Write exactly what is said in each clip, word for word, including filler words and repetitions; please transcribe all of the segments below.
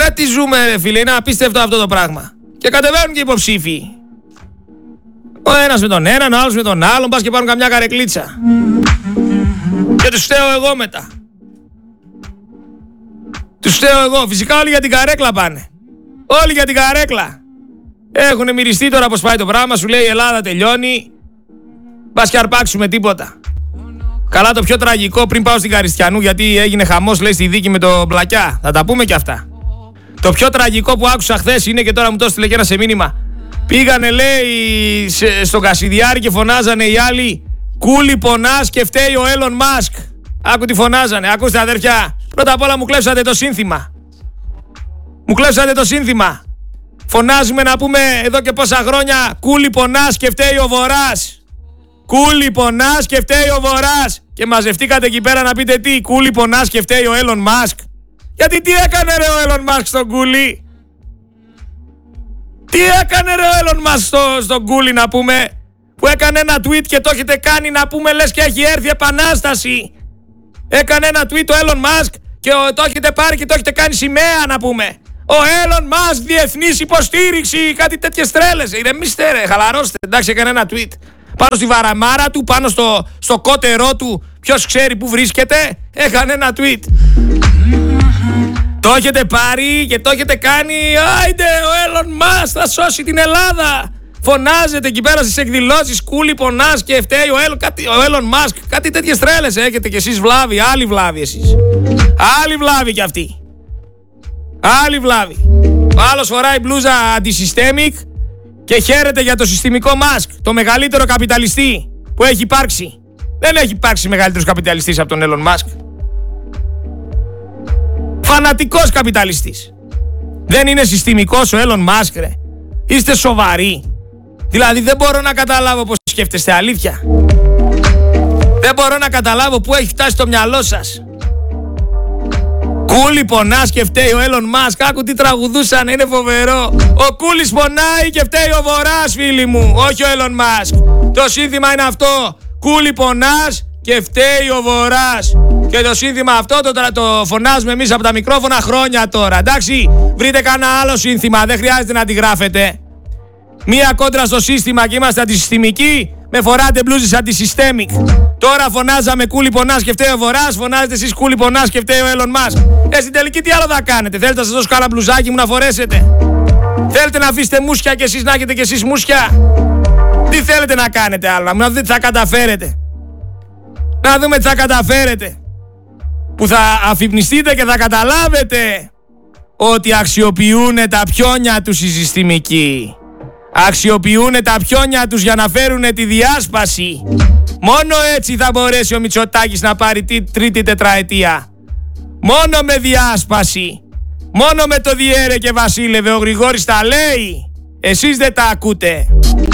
Ρε τι ζούμε ρε φίλε, είναι απίστευτο αυτό το πράγμα. Και κατεβαίνουν και υποψήφοι. Ο ένας με τον έναν, ο άλλος με τον άλλον, πας και πάρουν καμιά καρεκλίτσα. Και τους φταίω εγώ μετά. Τους φταίω εγώ. Φυσικά όλοι για την καρέκλα πάνε. Όλοι για την καρέκλα. Έχουνε μυριστεί τώρα πως πάει το πράγμα. Σου λέει η Ελλάδα τελειώνει. Μπας και αρπάξουμε τίποτα. Καλά, το πιο τραγικό πριν πάω στην Καριστιανού, γιατί έγινε χαμός λέει στη δίκη με το Μπλακιά. Θα τα πούμε και αυτά. Το πιο τραγικό που άκουσα χθες είναι, και τώρα μου το έστειλε και ένα σε μήνυμα. Πήγανε λέει στον Κασιδιάρη και φωνάζανε οι άλλοι «Κούλι πονάς και φταίει ο Elon Musk». Άκου τι φωνάζανε. Ακούστε αδέρφια, πρώτα απ' όλα μου κλέψατε το σύνθημα. Μου κλέψατε το σύνθημα. Φωνάζουμε να πούμε εδώ και πόσα χρόνια «Κούλι πονάς και φταίει ο Βορράς». Κούλι πονάς και φταίει ο Βορράς. Και μαζευτήκατε εκεί πέρα να πείτε τι, «Κούλι πονάς και φταίει ο Elon Musk». Γιατί τι έκανε ρε ο Elon Musk στον Κούλι? Τι έκανε ρε ο Elon Musk στο, στον Κούλι να πούμε, που έκανε ένα tweet και το έχετε κάνει να πούμε λες και έχει έρθει επανάσταση. Έκανε ένα tweet ο Elon Musk και ο, το έχετε πάρει και το έχετε κάνει σημαία να πούμε. Ο Elon Musk διεθνής υποστήριξη, κάτι τέτοιες τρέλες. Ηρεμήστε ρε, χαλαρώστε. Εντάξει, έκανε ένα tweet πάνω στη βαραμάρα του, πάνω στο, στο κότερό του, ποιος ξέρει που βρίσκεται, έκανε ένα tweet. Το έχετε πάρει και το έχετε κάνει. Άιντε, ο Elon Musk θα σώσει την Ελλάδα. Φωνάζετε εκεί πέρα στις εκδηλώσεις «Κούλι πονάς και φταίει ο Elon, κάτι, ο Elon Musk». Κάτι τέτοιες τρέλες έχετε κι εσείς βλάβη. Άλλη βλάβη εσείς. Άλλη βλάβη κι αυτή. Άλλη βλάβη. Ο άλλος φοράει μπλούζα anti-systemic και χαίρεται για το συστημικό Musk, το μεγαλύτερο καπιταλιστή που έχει υπάρξει. Δεν έχει υπάρξει μεγαλύτερος καπιταλιστής από τον Elon Musk. Φανατικός καπιταλιστής. Δεν είναι συστημικός ο Elon Musk ρε? Είστε σοβαροί? Δηλαδή δεν μπορώ να καταλάβω πώς σκέφτεστε, αλήθεια. Δεν μπορώ να καταλάβω πού έχει φτάσει το μυαλό σας. Κούλι πονάς και φταίει ο Elon Musk. Άκου τι τραγουδούσαν, είναι φοβερό. Ο Κούλις πονάει και φταίει ο Βορράς, φίλοι μου, όχι ο Elon Musk. Το σύνθημα είναι αυτό. Κούλι πονάς και φταίει ο Βορράς. Και το σύνθημα αυτό το, το φωνάζουμε εμείς από τα μικρόφωνα χρόνια τώρα. Εντάξει, βρείτε κανένα άλλο σύνθημα, δεν χρειάζεται να αντιγράφετε. Μία κόντρα στο σύστημα και είμαστε αντισυστημικοί, με φοράτε μπλούζες anti-systemic. Τώρα φωνάζαμε «Κούλι πονάς και φταίει ο Βορράς», φωνάζετε εσείς «Κούλι πονάς και φταίει ο Elon Musk». Ε, στην τελική τι άλλο θα κάνετε? Θέλετε να σας δώσω κάνα μπλουζάκι μου να φορέσετε? Θέλετε να αφήσετε μουσια και εσείς να έχετε και εσείς μουσια? Τι θέλετε να κάνετε άλλο? Να δείτε τι θα καταφέρετε. Να δούμε τι θα καταφέρετε. Που θα αφυπνιστείτε και θα καταλάβετε ότι αξιοποιούν τα πιόνια τους οι συστημικοί. Αξιοποιούν τα πιόνια τους για να φέρουν τη διάσπαση. Μόνο έτσι θα μπορέσει ο Μητσοτάκης να πάρει τη τρίτη τετραετία. Μόνο με διάσπαση. Μόνο με το διέρε και βασίλευε. Ο Γρηγόρης τα λέει. Εσείς δεν τα ακούτε.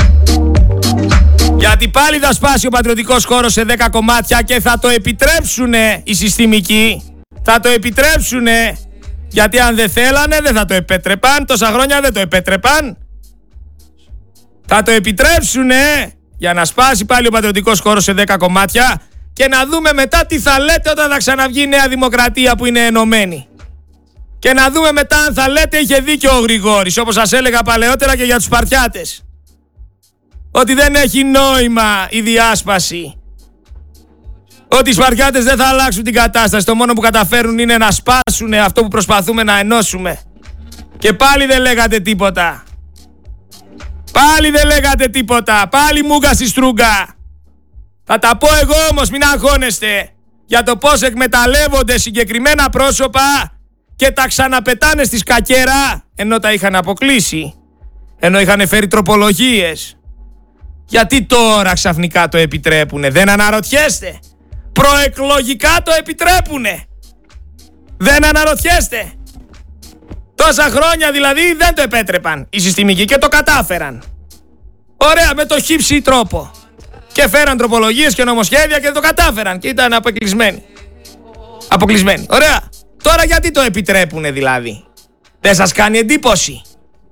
Γιατί πάλι θα σπάσει ο πατριωτικός χώρος σε δέκα κομμάτια και θα το επιτρέψουνε οι συστημικοί. Θα το επιτρέψουνε. Γιατί αν δεν θέλανε δεν θα το επέτρεπαν. Τόσα χρόνια δεν το επέτρεπαν. Θα το επιτρέψουνε για να σπάσει πάλι ο πατριωτικός χώρος σε δέκα κομμάτια και να δούμε μετά τι θα λέτε όταν θα ξαναβγεί η Νέα Δημοκρατία που είναι ενωμένη. Και να δούμε μετά αν θα λέτε είχε δίκιο ο Γρηγόρης, όπως σας έλεγα παλαιότερα και για τους Σπαρτιάτες. Ότι δεν έχει νόημα η διάσπαση. Ότι οι Σπαρτιάτες δεν θα αλλάξουν την κατάσταση. Το μόνο που καταφέρουν είναι να σπάσουν αυτό που προσπαθούμε να ενώσουμε. Και πάλι δεν λέγατε τίποτα. Πάλι δεν λέγατε τίποτα. Πάλι μούγκα στη στρούγκα. Θα τα πω εγώ όμως, μην αγχώνεστε. Για το πώς εκμεταλλεύονται συγκεκριμένα πρόσωπα και τα ξαναπετάνε στη σκακέρα, ενώ τα είχαν αποκλείσει. Ενώ είχαν φέρει τροπολογίες. Γιατί τώρα ξαφνικά το επιτρέπουνε? Δεν αναρωτιέστε? Προεκλογικά το επιτρέπουνε. Δεν αναρωτιέστε? Τόσα χρόνια δηλαδή δεν το επέτρεπαν οι συστημικοί και το κατάφεραν. Ωραία, με το χύψη τρόπο. Και φέραν τροπολογίες και νομοσχέδια και το κατάφεραν και ήταν αποκλεισμένοι. Αποκλεισμένοι. Ωραία. Τώρα γιατί το επιτρέπουνε δηλαδή? Δεν σας κάνει εντύπωση?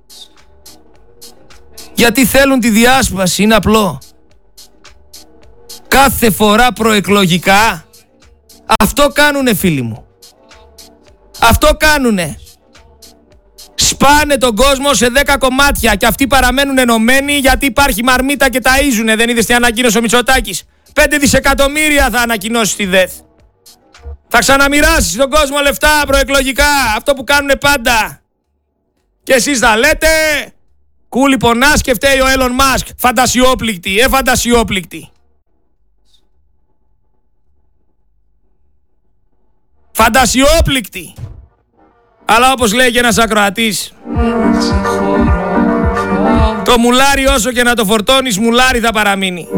Γιατί θέλουν τη διάσπαση, είναι απλό. Κάθε φορά προεκλογικά αυτό κάνουνε, φίλοι μου. Αυτό κάνουνε. Σπάνε τον κόσμο σε δέκα κομμάτια και αυτοί παραμένουν ενωμένοι γιατί υπάρχει μαρμίτα και ταΐζουνε. Δεν είδες τι ανακοίνωσε ο Μητσοτάκης? πέντε δισεκατομμύρια θα ανακοινώσει τη ΔΕΘ. Θα ξαναμοιράσει στον κόσμο λεφτά προεκλογικά. Αυτό που κάνουνε πάντα. Και εσείς θα λέτε κούλι πονάς και φταίει ο Έλλον Μάσκ. Φαντασιόπληκτη, ε φαντασιόπληκτη. Φαντασιόπληκτη. Αλλά όπως λέει και ένας ακροατής, το μουλάρι όσο και να το φορτώνεις, μουλάρι θα παραμείνει.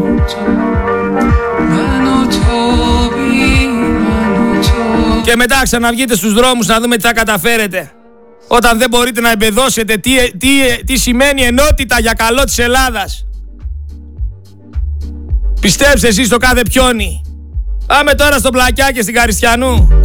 Και μετά ξαναβγείτε στους δρόμους να δούμε τι θα καταφέρετε. Όταν δεν μπορείτε να εμπεδώσετε τι, τι, τι σημαίνει ενότητα για καλό της Ελλάδας. Πιστέψτε εσείς το κάθε πιόνι. Πάμε τώρα στο Πλακιάκι στην Καριστιανού.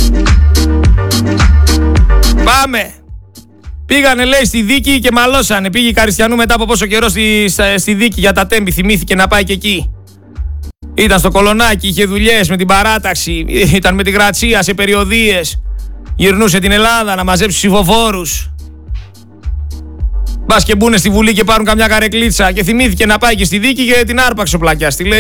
Πάμε. Πήγανε λέει στη δίκη και μαλώσανε. Πήγε η Καριστιανού μετά από πόσο καιρό στη, στη δίκη για τα τέμπη. Θυμήθηκε να πάει και εκεί. Ήταν στο Κολονάκι, είχε δουλειές με την παράταξη. Ήταν με τη Γρατσία σε περιοδίες. Γυρνούσε την Ελλάδα να μαζέψει ψηφοφόρους. Μπας και μπουνε στη Βουλή και πάρουν καμιά καρεκλίτσα. Και θυμήθηκε να πάει και στη δίκη και την άρπαξε ο Πλακιάς.